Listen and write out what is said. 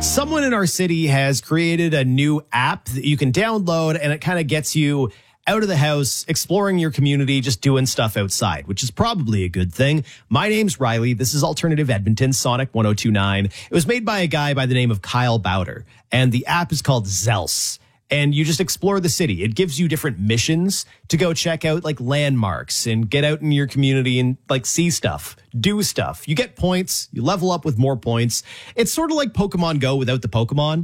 Someone in our city has created a new app that you can download, and it kind of gets you out of the house, exploring your community, just doing stuff outside, which is probably a good thing. My name's Riley. This is Alternative Edmonton, Sonic 1029. It was made by a guy by the name of Kyle Bowder, and the app is called Zels. And you just explore the city. It gives you different missions to go check out, like landmarks, and get out in your community and like see stuff, do stuff. You get points, you level up with more points. It's sort of like Pokemon Go without the Pokemon.